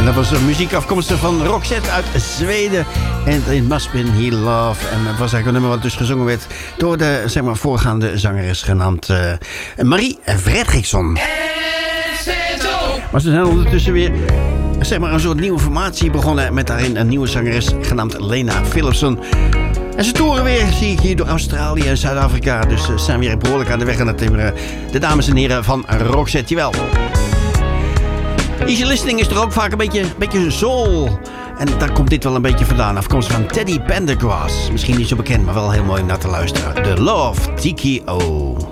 En dat was muziek afkomstig van Roxette uit Zweden. En It Must Been He Love. En dat was eigenlijk een nummer wat dus gezongen werd door de voorgaande zangeres genaamd Marie Fredriksson. Maar ze zijn ondertussen weer een soort nieuwe formatie begonnen met daarin een nieuwe zangeres genaamd Lena Philipson. En ze toeren weer, zie ik hier, door Australië en Zuid-Afrika. Dus ze zijn weer behoorlijk aan de weg aan het timmeren. De dames en heren van Roxette, jawel. Easy listening is toch ook vaak een beetje soul. En daar komt dit wel een beetje vandaan. Afkomstig van Teddy Pendergrass. Misschien niet zo bekend, maar wel heel mooi om naar te luisteren. The Love TKO.